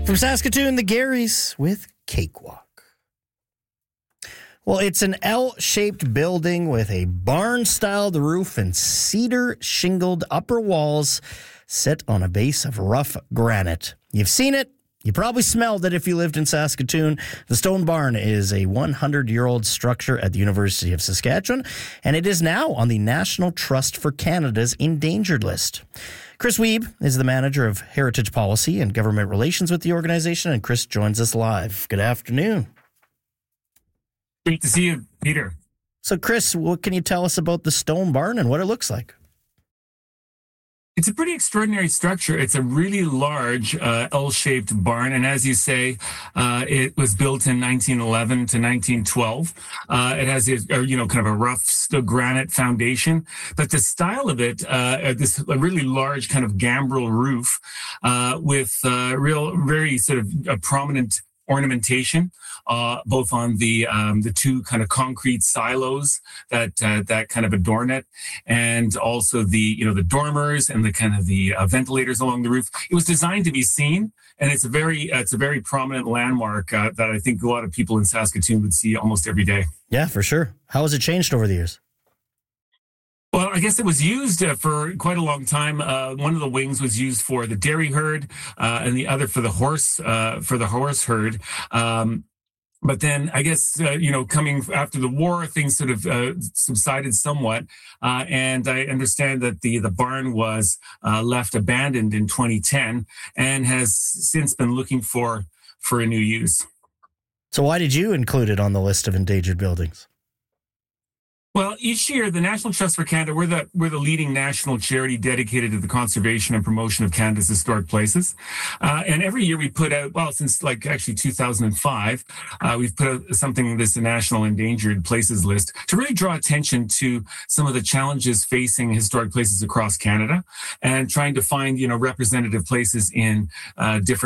From Saskatoon, the Garys with Cakewalk. Well, it's an L-shaped building with a barn-styled roof and cedar-shingled upper walls set on a base of rough granite. You've seen it. You probably smelled it if you lived in Saskatoon. The Stone Barn is a 100-year-old structure at the University of Saskatchewan, and it is now on the National Trust for Canada's endangered list. Chris Wiebe is the manager of Heritage Policy and Government Relations with the organization, and Chris joins us live. Good afternoon. Great to see you, Peter. So, Chris, what can you tell us about the Stone Barn and what it looks like? It's a pretty extraordinary structure. It's a really large L-shaped barn. And as you say, it was built in 1911 to 1912. It has kind of a rough granite foundation. But the style of it, this really large kind of gambrel roof with very sort of prominent ornamentation, both on the two kind of concrete silos that kind of adorn it, and also the dormers and the kind of the ventilators along the roof. It was designed to be seen, and it's a very prominent landmark that I think a lot of people in Saskatoon would see almost every day. Yeah, for sure. How has it changed over the years? Well, I guess it was used for quite a long time. One of the wings was used for the dairy herd, and the other for the horse herd. But then I guess, coming after the war, things sort of subsided somewhat. And I understand that the barn was left abandoned in 2010 and has since been looking for a new use. So why did you include it on the list of endangered buildings? Well, each year, the National Trust for Canada, we're the leading national charity dedicated to the conservation and promotion of Canada's historic places. And every year we put out, since actually 2005, we've put out something, this National Endangered Places list, to really draw attention to some of the challenges facing historic places across Canada and trying to find, representative places in different